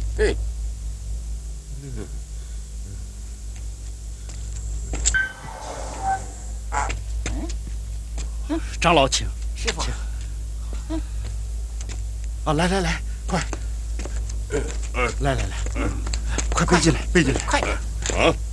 对。 长老请。 师傅。 啊，来，快！来，快背进来，背进来！ 快点！ 啊！